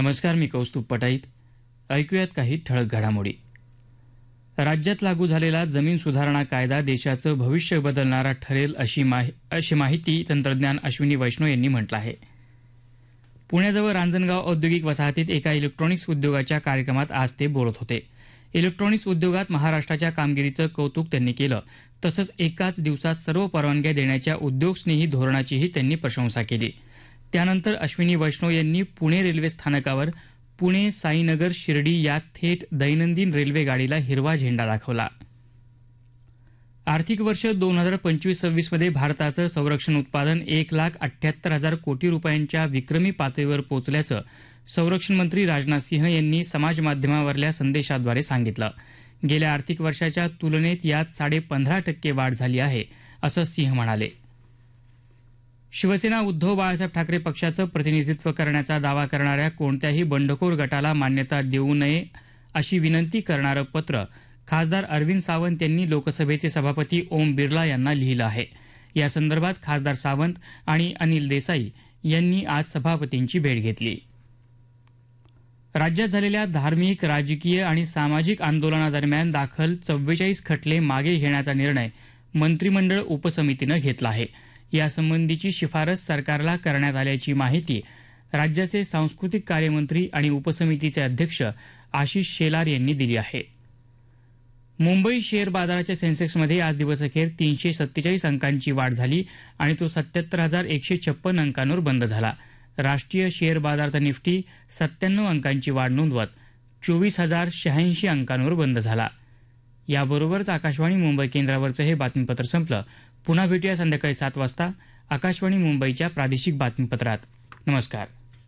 नमस्कार, मी कौस्तुभ पटाईत. ऐकूयात काही ठळक घडामोडी. राज्यात लागू झालेला जमीन सुधारणा कायदा देशाचं भविष्य बदलणारा ठरेल अशी माहिती तंत्रज्ञान अश्विनी वैष्णव यांनी म्हटलं आहे. पुण्याजवळ रांजणगाव औद्योगिक वसाहतीत एका इलेक्ट्रॉनिक्स उद्योगाच्या कार्यक्रमात आज ते बोलत होते. इलेक्ट्रॉनिक्स उद्योगात महाराष्ट्राच्या कामगिरीचं कौतुक त्यांनी केलं. तसंच एकाच दिवसात सर्व परवानग्या देण्याच्या उद्योगस्नेही धोरणाचीही त्यांनी प्रशंसा केली. त्यानंतर अश्विनी वैष्णव यांनी पुणे रेल्वे स्थानकावर पुणे साईनगर शिर्डी या थेट दैनंदिन रेल्वे गाडीला हिरवा झेंडा दाखवला. आर्थिक वर्ष 2025-26 मध्ये भारताचं संरक्षण उत्पादन 1,78,000 कोटी रुपयांच्या विक्रमी पातळीवर पोहोचल्याचं संरक्षण मंत्री राजनाथ सिंह यांनी समाजमाध्यमावरल्या संदेशाद्वारे सांगितलं. गेल्या आर्थिक वर्षाच्या तुलनेत यात 15.5% वाढ झाली आहे, असं सिंह म्हणाले. शिवसेना उद्धव बाळासाहेब ठाकरे पक्षाचं प्रतिनिधित्व करण्याचा दावा करणाऱ्या कोणत्याही बंडखोर गटाला मान्यता देऊ नये अशी विनंती करणारं पत्र खासदार अरविंद सावंत यांनी लोकसभेचे सभापती ओम बिर्ला यांना लिहिलं आहे. या संदर्भात खासदार सावंत आणि अनिल देसाई यांनी आज सभापतींची भेट घेतली. राज्यात झालेल्या धार्मिक, राजकीय आणि सामाजिक आंदोलनादरम्यान दाखल 44 खटले मागे घेण्याचा निर्णय मंत्रिमंडळ उपसमितीनं घेतला आहे. यासंबंधीची शिफारस सरकारला करण्यात आल्याची माहिती राज्याचे सांस्कृतिक कार्यमंत्री आणि उपसमितीचे अध्यक्ष आशिष शेलार यांनी दिली आहे. मुंबई शेअर बाजाराच्या सेन्सेक्समध्ये आज दिवसअखेर 347 अंकांची वाढ झाली आणि तो 77,156 अंकांवर बंद झाला. राष्ट्रीय शेअर बाजारात निफ्टी 97 अंकांची वाढ नोंदवत 24,086 अंकांवर बंद झाला. याबरोबरच आकाशवाणी मुंबई केंद्रावरचं हे बातमीपत्र संपलं. पुन्हा भेटूया संध्याकाळी 7 वाजता आकाशवाणी मुंबईच्या प्रादेशिक बातमीपत्रात. नमस्कार.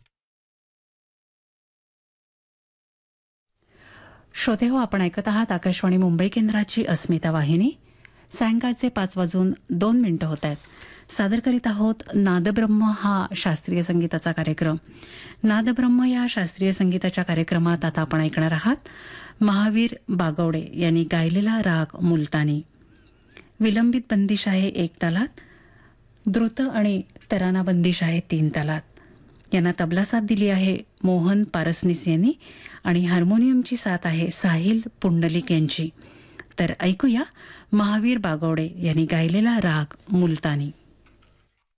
श्रोते हो, आपण ऐकत आहात आकाशवाणी मुंबई केंद्राची अस्मिता वाहिनी. सायंकाळचे 5:02 होत आहेत. सादर करीत आहोत नादब्रह्म हा शास्त्रीय संगीताचा कार्यक्रम. नादब्रह्म या शास्त्रीय संगीताच्या कार्यक्रमात आता आपण ऐकणार आहात महावीर बागवडे यांनी गायलेला राग मुलतानी. विलंबित बंदिश आहे 1 तालात, द्रुत आणि तराना बंदिश आहे 3 तालात. यांना तबला साथ दिली आहे मोहन पारसनीस यांनी आणि हार्मोनियमची साथ आहे साहिल पुंडलिक यांची. तर ऐकूया महावीर बागवडे यांनी गायलेला राग मुलतानी.